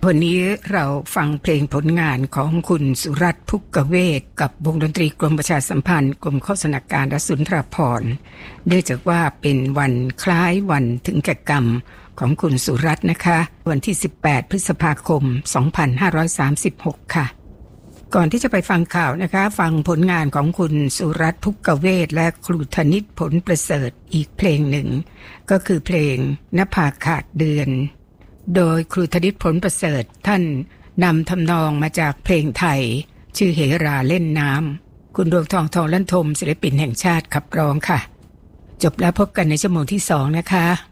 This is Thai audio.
วันนี้เราฟังเพลงผลงานของคุณสุรัตน์ ภุกเวศกับวงดนตรีกรมประชาสัมพันธ์กรมโฆษณาการและสุนทรภรณ์เนื่องจากว่าเป็นวันคล้ายวันถึงแก่กรรมของคุณสุรัตน์นะคะวันที่18พฤษภาคม2536ค่ะก่อนที่จะไปฟังข่าวนะคะฟังผลงานของคุณสุรัตน์ ภุกเวศและครูธนิตผลประเสริฐอีกเพลงหนึ่งก็คือเพลงนภาขาดเดือนโดยครูธนิตผลประเสริฐท่านนำทำนองมาจากเพลงไทยชื่อเหราเล่นน้ำคุณดวงทอง ทองลั่นทมศิลปินแห่งชาติขับร้องค่ะจบแล้วพบกันในชั่วโมงที่2นะคะ